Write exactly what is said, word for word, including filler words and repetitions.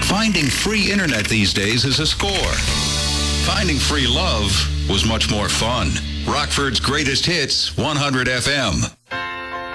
Finding free internet these days is a score. Finding free love was much more fun. Rockford's Greatest Hits, one hundred F M.